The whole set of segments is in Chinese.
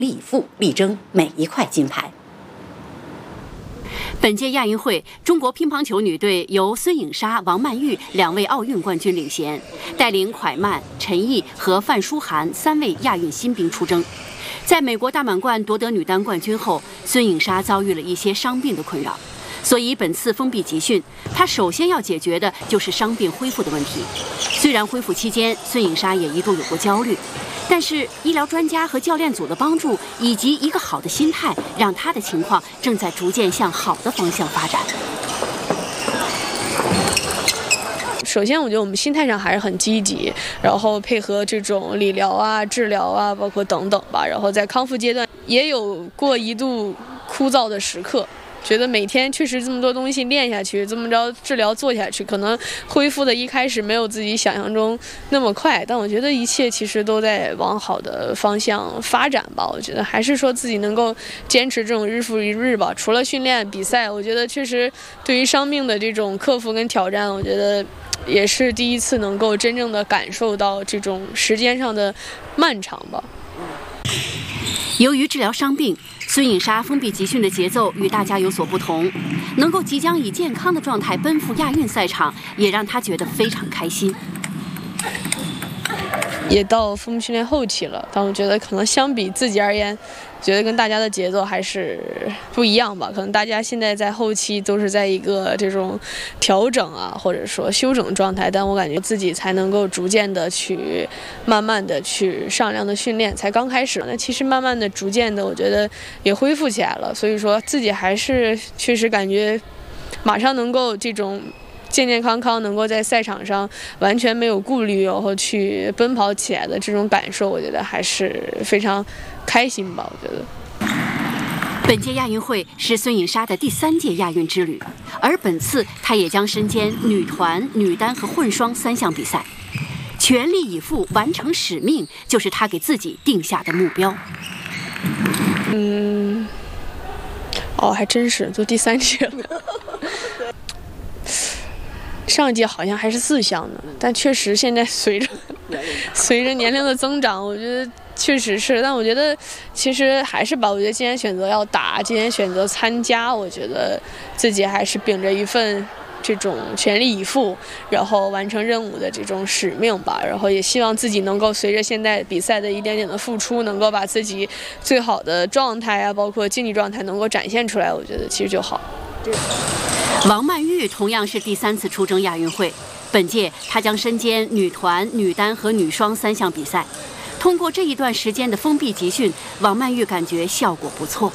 力以赴，力争每一块金牌。 本届亚运会，中国乒乓球女队由孙颖莎、王曼玉2位奥运冠军领衔，带领蒯曼、陈毅和范舒涵3位亚运新兵出征。在美国大满贯夺得女单冠军后，孙颖莎遭遇了一些伤病的困扰，所以本次封闭集训，她首先要解决的就是伤病恢复的问题。虽然恢复期间，孙颖莎也一度有过焦虑。但是，医疗专家和教练组的帮助，以及一个好的心态，让他的情况正在逐渐向好的方向发展。 首先，我觉得我们心态上还是很积极，然后配合这种理疗啊、治疗啊，包括等等吧。然后在康复阶段，也有过一度枯燥的时刻。觉得每天确实这么多东西练下去，这么着治疗做下去，可能恢复的一开始没有自己想象中那么快，但我觉得一切其实都在往好的方向发展吧。我觉得还是说自己能够坚持这种日复一日吧。除了训练比赛，我觉得确实对于伤病的这种克服跟挑战，我觉得也是第一次能够真正的感受到这种时间上的漫长吧。 由于治疗伤病，孙颖莎封闭集训的节奏与大家有所不同，能够即将以健康的状态奔赴亚运赛场，也让她觉得非常开心。 也到封闭训练后期了，但我觉得可能相比自己而言，觉得跟大家的节奏还是不一样吧。可能大家现在在后期都是在一个这种调整啊，或者说休整状态，但我感觉自己才能够逐渐的去慢慢的去上量的训练，才刚开始。那其实慢慢的逐渐的，我觉得也恢复起来了。所以说自己还是确实感觉马上能够这种健健康康能够在赛场上完全没有顾虑，然后去奔跑起来的这种感受，我觉得还是非常开心吧。我觉得本届亚运会是孙颖莎的第3届亚运之旅，而本次她也将身兼女团、女单和混双3项比赛，全力以赴完成使命，就是她给自己定下的目标。 还真是都第3届了。上一届好像还是4项呢，但确实现在随着年龄的增长，我觉得确实是。但我觉得其实还是吧，我觉得既然选择要打，既然选择参加，我觉得自己还是秉着一份这种全力以赴，然后完成任务的这种使命吧。然后也希望自己能够随着现在比赛的一点点的付出，能够把自己最好的状态啊，包括竞技状态能够展现出来，我觉得其实就好。 王曼玉同样是第3次出征亚运会，本届她将身兼女团、女单和女双3项比赛。通过这一段时间的封闭集训，王曼玉感觉效果不错。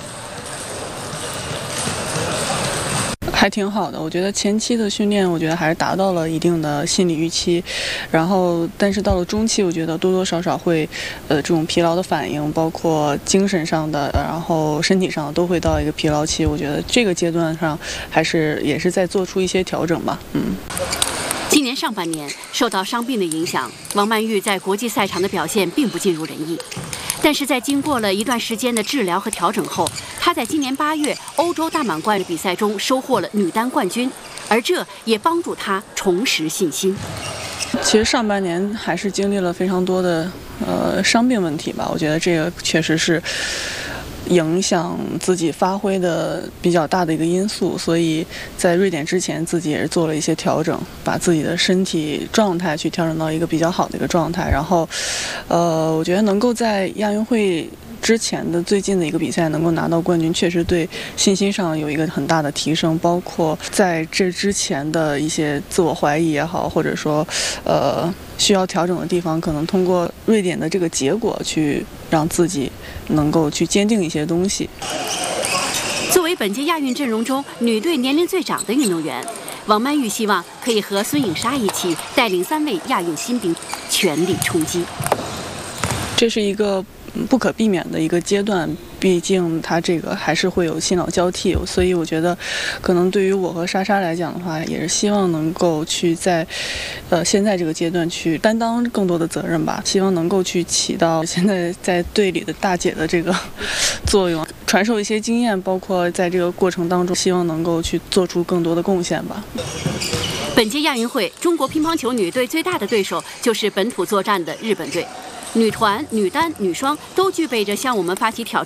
还挺好的，我觉得前期的训练，我觉得还是达到了一定的心理预期，然后但是到了中期，我觉得多多少少会，这种疲劳的反应，包括精神上的，然后身体上的都会到一个疲劳期。我觉得这个阶段上也是在做出一些调整吧。 今年上半年受到伤病的影响，王曼玉在国际赛场的表现并不尽如人意。但是在经过了一段时间的治疗和调整后，她在今年8月欧洲大满贯的比赛中收获了女单冠军，而这也帮助她重拾信心。 其实上半年还是经历了非常多的伤病问题吧，我觉得这个确实是影响自己发挥的比较大的一个因素，所以在瑞典之前自己也是做了一些调整，把自己的身体状态去调整到一个比较好的一个状态，然后我觉得能够在亚运会之前的最近的一个比赛能够拿到冠军，确实对信心上有一个很大的提升，包括在这之前的一些自我怀疑也好，或者说需要调整的地方，可能通过瑞典的这个结果去让自己能够去坚定一些东西。 作为本届亚运阵容中女队年龄最长的运动员，王曼玉希望可以和孙颖莎一起带领3位亚运新兵全力冲击。 这是一个不可避免的一个阶段，毕竟它这个还是会有新老交替，所以我觉得可能对于我和莎莎来讲的话，也是希望能够去在现在这个阶段去担当更多的责任吧，希望能够去起到现在在队里的大姐的这个作用，传授一些经验，包括在这个过程当中希望能够去做出更多的贡献吧。本届亚运会，中国乒乓球女队最大的对手就是本土作战的日本队。 女团、女单、女双都具备着向我们发起挑